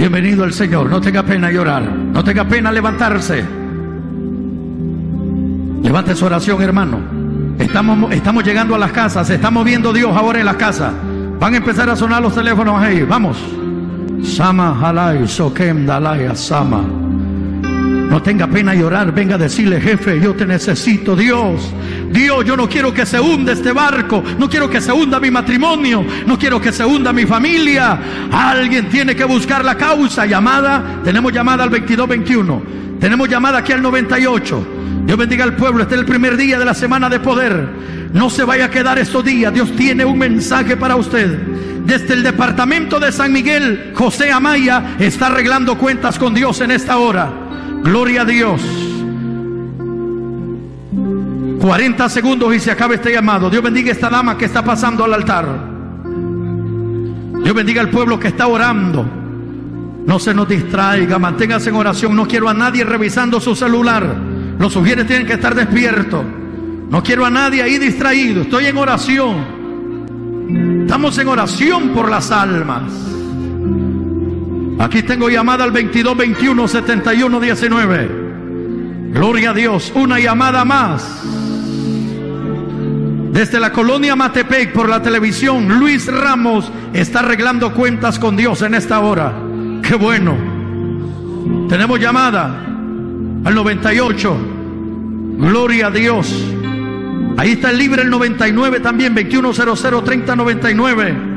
Bienvenido al Señor. No tenga pena llorar, no tenga pena levantarse. Levante su oración, hermano. Estamos llegando a las casas, se está moviendo Dios ahora en las casas. Van a empezar a sonar los teléfonos ahí. Vamos. Sama halai sokem dalaya sama. No tenga pena llorar, venga a decirle: jefe, yo te necesito. Dios, yo no quiero que se hunda este barco, no quiero que se hunda mi matrimonio, no quiero que se hunda mi familia. Alguien tiene que buscar la causa. Llamada, tenemos llamada al 2221, tenemos llamada aquí al 98. Dios bendiga al pueblo. Este es el primer día de la semana de poder. No se vaya a quedar estos días. Dios tiene un mensaje para usted. Desde el departamento de San Miguel, José Amaya está arreglando cuentas con Dios en esta hora. Gloria a Dios. 40 segundos y se acaba este llamado. Dios bendiga a esta dama que está pasando al altar. Dios bendiga al pueblo que está orando. No se nos distraiga, manténgase en oración. No quiero a nadie revisando su celular. Los sugieres tienen que estar despiertos. No quiero a nadie ahí distraído. Estoy en oración. Estamos en oración por las almas. Aquí tengo llamada al 2221 7119. Gloria a Dios. Una llamada más. Desde la colonia Matepec por la televisión, Luis Ramos está arreglando cuentas con Dios en esta hora. Qué bueno. Tenemos llamada al 98. Gloria a Dios. Ahí está el libre el 99 también, 2100 3099.